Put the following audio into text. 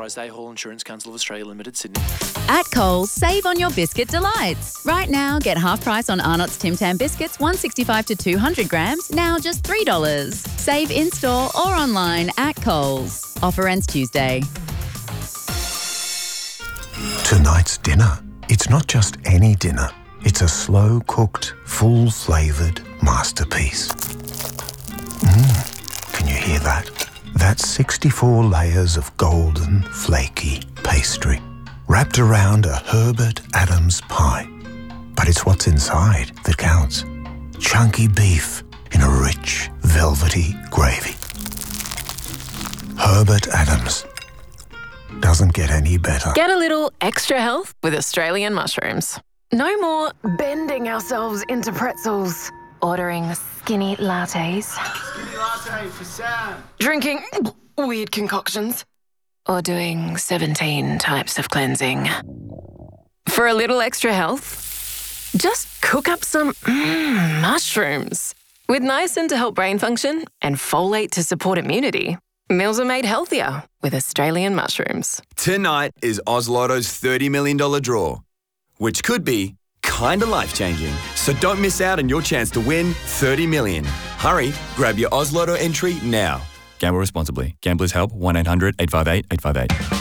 Authorised A Hall Insurance Council of Australia Limited, Sydney. At Coles, save on your biscuit delights. Right now, get half price on Arnott's Tim Tam biscuits, $1.65 to 200 grams, now just $3. Save in-store or online at Coles. Offer ends Tuesday. Tonight's dinner. It's not just any dinner. It's a slow-cooked, full-flavoured masterpiece. Can you hear that? That's 64 layers of golden, flaky pastry wrapped around a Herbert Adams pie. But it's what's inside that counts. Chunky beef in a rich, velvety gravy. Herbert Adams. Doesn't get any better. Get a little extra health with Australian mushrooms. No more bending ourselves into pretzels, ordering skinny lattes, Skinny latte for Sam. drinking weird concoctions, or doing 17 types of cleansing. For a little extra health, just cook up some mushrooms. With niacin to help brain function and folate to support immunity, meals are made healthier with Australian mushrooms. Tonight is Oz Lotto's $30 million draw, which could be kinda life-changing. So don't miss out on your chance to win $30 million. Hurry, grab your Oz Lotto entry now. Gamble responsibly. Gamblers Help 1-800-858-858.